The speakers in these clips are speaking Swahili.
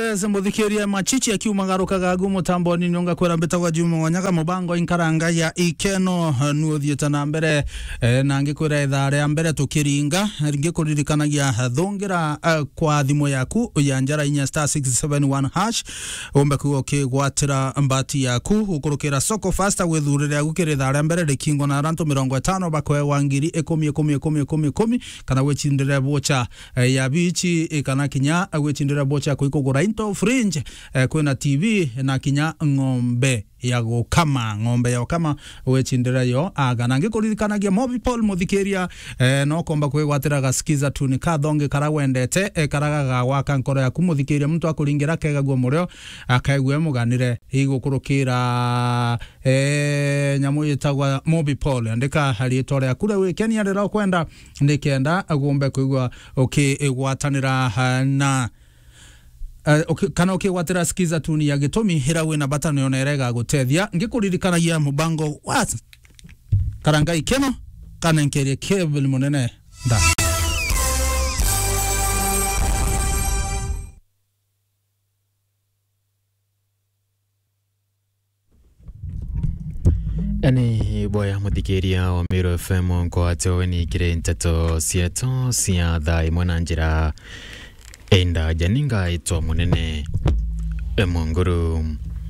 yes muthikiria machichi akiumagaruka gagu mutambo ni nyonga kwera mbetagwa Juma Wanyaga mubango inkaranga ya ikeno nuothieta na mbere na ngikwira ithare ya mbere tukiringa ngikuririkanagia thongira kwa thimo yaku ya njara inya star 671 hash ombe kuo kigwatira mbati yaku ukurukira soko faster withurire agukira ithare mbere rikingo na ranto 50 bakwe wangiri 10 kana wechindire bocha ya bichi kana kinya wechindire bocha kuikugura into fringe kwena TV na kinya ngombe ya gukama wechindira yo agana ngikuririkanagia Mobi Paul muthikeria no komba kwigwatira gasikiza tu ni kathonge karawendete karagaga waka nkoro yaku muthikeria muntu akuringira kegagwo murio akaigwe muganire igukurukira nyamu yitagwa Mobi Paul andika hali tore yakure wikeni arira kwenda ndikenda agombe kuigwa igwatanira na kana ukigwatira skiza tuni ya gitomi hirawe na batano yonerega gutethia ngikuririkanagia mubango what karanga ikeno kana nkerie cable munene nda Ani boya muthikeria wa Miro FM kwa atoni kire ntato sieto sia thai mwana njira enda janinga ito munene emonguru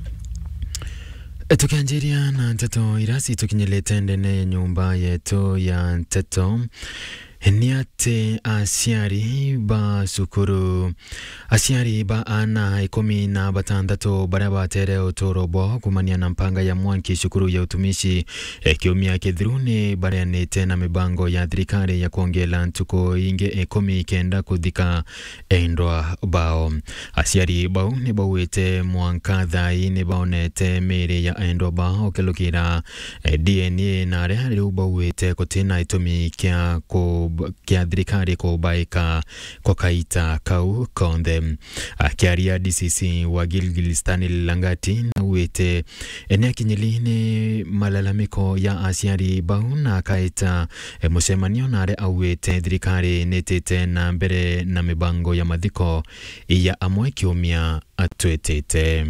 tukianjiria na ntato irasi tukinyelete ndene nyumba yetu ya ntato Niate asiari ba sukuru asiari ba ana 16 baraba tere utorobo kumania na mpanga ya mwanki shukuru ya utumishi kiumia kidhruni barani tena mibango ya thirikari ya kuongela ntuko inge 19 kuthika endwa bao asiari bao ni bawete mwankatha ini baonete mere ya endwa bao kelukira DNA na rehari bawete kutina itumi kia kia thirikari kubaika kwa kaita kau konde akiaria DCC wa Gilgilistani Langati na wete enea kinyelini malalamiko ya asiari bauna kaita musemanio nare awete thirikari netete na mbere na mibango ya mathiko ya amwe kiumia atwetete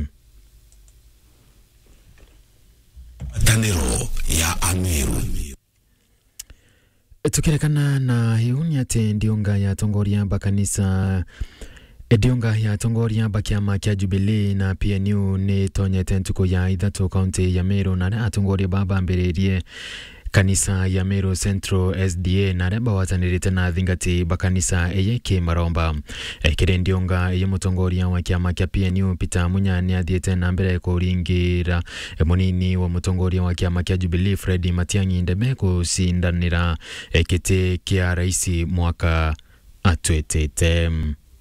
Tanero ya Amiru. Tukirekana na hiuni ate ndionga ya tongoria bakanisa Edionga ya tongoria bakiama kia Jubilee na PNU ni tonye tentuko ya idhato kaunti ya Meru na atongoria baba mbererie kanisa ya Meru Central SDA na reba watanirite na thingati bakanisa eyeke maromba kire ndionga yemutongoria wa kiama kia PNU Peter Munyani athiete na mbere kuringira munini wa mutongoria wa kiama kia Jubilee Fred Matiang'i ndeme kusindanira kiti kia raisi mwaka atwetete.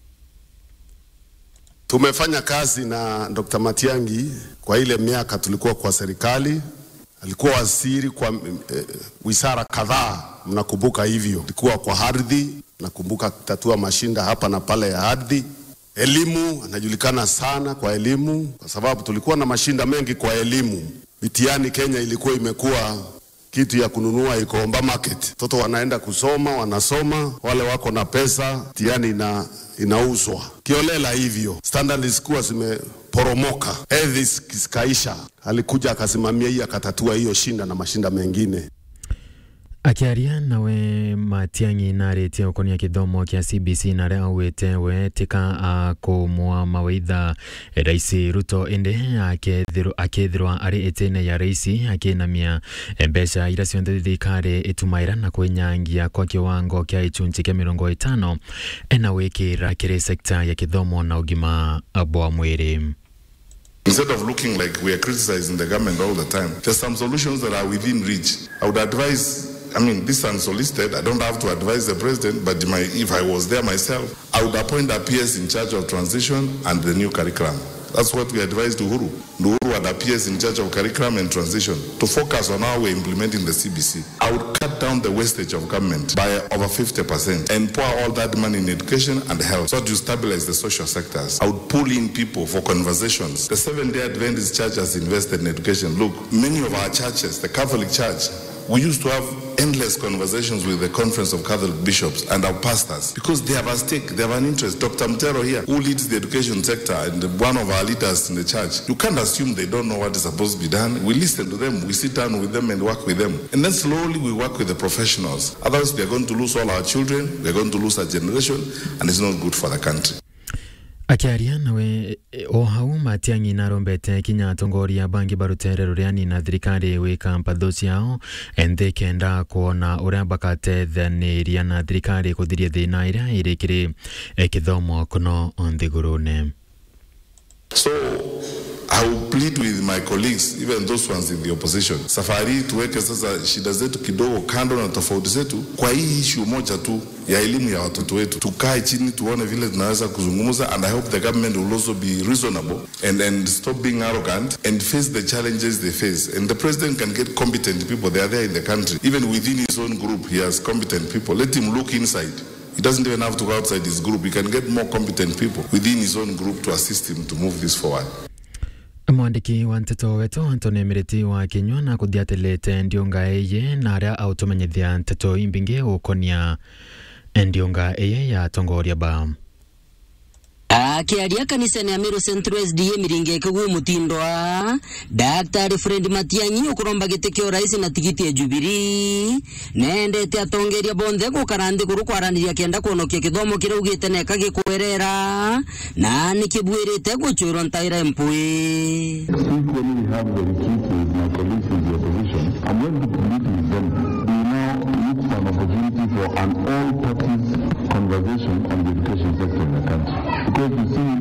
Tumefanya kazi na Dr. Matiang'i kwa ile miaka tulikuwa kwa serikali. Alikuwa waziri kwa wizara kadhaa, mnakumbuka hivyo. Alikuwa kwa ardhi, nakumbuka tatua mashinda hapa na pale ya ardhi. Elimu, anajulikana sana kwa elimu kwa sababu tulikuwa na mashinda mengi kwa elimu. Mitihani Kenya ilikuwa imekuwa kitu ya kununua Ikomba market. Toto wanaenda kusoma, wanasoma, wale wako na pesa, mitihani inauzwa kiolela hivyo. Standard zikuwa zimeporomoka, edhis kiskaisha. Alikuja akasimamia hii akatatua hiyo shinda na mashinda mengine. Akiaria nawe Matiang'i narete okonia kithomo kia CBC na rea wetewe tika kumua mawaidha Raisi Ruto ende akethirwa ari etene ya raisi akinamia mbeca ira cionthe thirikari itumaira na kwenyangia kwa kiwango kia ichunchi kia 50 ena wikira kiri sekta ya kithomo na ugima bwa mwiri. Instead of looking like we are criticizing the government all the time, there's some solutions that are within reach. I would advise, this is unsolicited. I don't have to advise the president, but if I was there myself, I would appoint a PS in charge of transition and the new curriculum. That's what we advised Uhuru. Uhuru had a PS in charge of curriculum and transition to focus on how we're implementing the CBC. I would cut down the wastage of government by over 50% and pour all that money in education and health so to stabilize the social sectors. I would pull in people for conversations. The Seventh-day Adventist Church has invested in education. Look, many of our churches, the Catholic Church, we used to have endless conversations with the Conference of Catholic Bishops and our pastors because they have a stake, they have an interest. Dr. Mtero here, who leads the education sector and one of our leaders in the church, you can't assume they don't know what is supposed to be done. We listen to them, we sit down with them and work with them. And then slowly we work with the professionals. Otherwise, we are going to lose all our children, we are going to lose our generation, and it's not good for the country. Akiaria nawe o hau Matiang'i narombete kinya atongoria bangi barutere ruriani na thirikari wika mpatho ciao enthe kenda kuona uria bakateithaniria na thirikari kuthiria thina iria irikiri kithomo kuno nthigurune. So I will plead with my colleagues, even those ones in the opposition. Safari tuweke sasa shida zetu kidogo kando na tofauti zetu kwa hii issue moja tu ya elimu ya watoto wetu. Tukae chini tuone vile tunaweza kuzungumza, and I hope the government will also be reasonable and stop being arrogant and face the challenges they face. And the president can get competent people. They are there in the country. Even within his own group, he has competent people. Let him look inside. He doesn't even have to go outside his group. He can get more competent people within his own group to assist him to move this forward. Mwandiki wa nteto wetu Anthony Miriti wa Kinyua na kuthiatelete ndionga eye na aria automenyithia nteto imbingi ukonia ndionga eye ya tongoria ba. Akiaria kanisa ya Meru Central SDA miringe kugu mutindwa Dr. Fred Matiang'i ukuromba gite kio rais na tigiti ya Jubilee nendete atongeria bonthe gukarandi kuru kwaraniria kenda kuonokia kithomo kira ugite neka gikwerera na nikibwirite guchurwa ntaira mpui. When we have the retreat with my colleagues in the opposition, I'm going to meet with them. We now look for an opportunity for an all-parties conversation on the education sector in the country. Because you see,